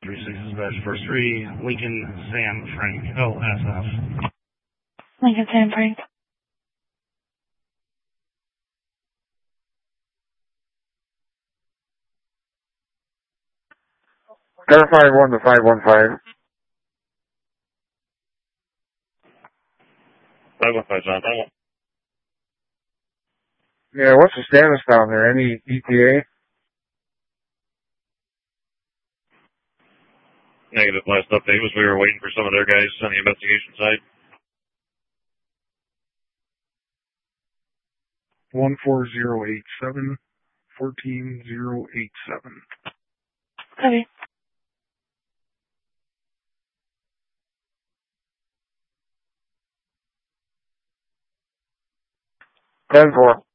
36 badge first 3, Lincoln Sam Frank, LSF. Lincoln Sam Frank. 1051 to 515. 515, John. Yeah, what's the status down there? Any ETA? Negative. Last update was we were waiting for some of their guys on the investigation side. 14087, 14087. Copy. 10-4.